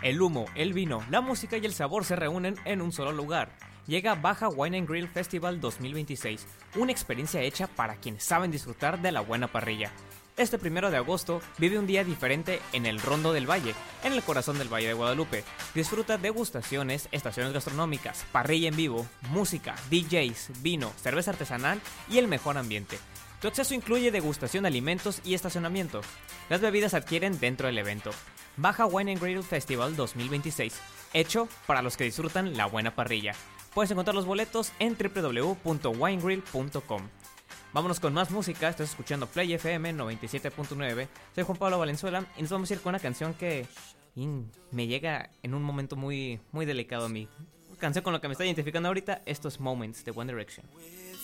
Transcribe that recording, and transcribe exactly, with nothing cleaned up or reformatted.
El humo, el vino, la música y el sabor se reúnen en un solo lugar. Llega Baja Wine and Grill Festival dos mil veintiséis, una experiencia hecha para quienes saben disfrutar de la buena parrilla. Este primero de agosto vive un día diferente en el Rondo del Valle, en el corazón del Valle de Guadalupe. Disfruta degustaciones, estaciones gastronómicas, parrilla en vivo, música, D Js, vino, cerveza artesanal y el mejor ambiente. Tu acceso incluye degustación de alimentos y estacionamiento. Las bebidas se adquieren dentro del evento. Baja Wine and Grill Festival dos mil veintiséis, hecho para los que disfrutan la buena parrilla. Puedes encontrar los boletos en w w w punto wine grill punto com. Vámonos con más música, estás escuchando Play F M noventa y siete punto nueve. Soy Juan Pablo Valenzuela y nos vamos a ir con una canción que in, me llega en un momento muy, muy delicado a mí. Canción con la que me está identificando ahorita, esto es Moments de One Direction.